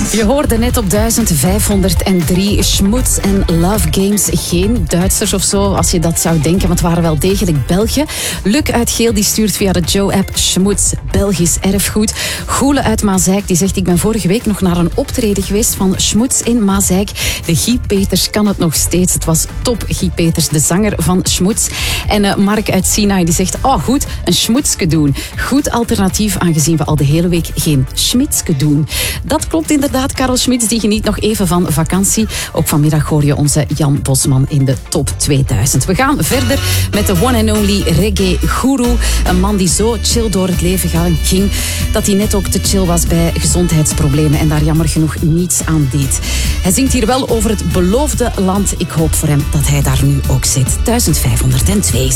Je hoorde net op 1503 Schmoets en Love Games. Geen Duitsers of zo, als je dat zou denken, want het waren wel degelijk Belgen. Luc uit Geel die stuurt via de Joe-app Schmoets, Belgisch erfgoed. Goele uit Mazeik die zegt, ik ben vorige week nog naar een optreden geweest van Schmoets in Mazeik. De Guy Peters kan het nog steeds. Het was top, Guy Peters, de zanger van Schmoets. En Mark uit Sinai die zegt, oh goed, een schmoetske doen. Goed alternatief, aangezien we al de hele week geen schmitske doen. Dat klopt inderdaad, Karel Schmitz, die geniet nog even van vakantie. Ook vanmiddag hoor je onze Jan Bosman in de top 2000. We gaan verder met de one and only reggae guru. Een man die zo chill door het leven ging, dat hij net ook te chill was bij gezondheidsproblemen en daar jammer genoeg niets aan deed. Hij zingt hier wel over het beloofde land. Ik hoop voor hem dat hij daar nu ook zit. 1502.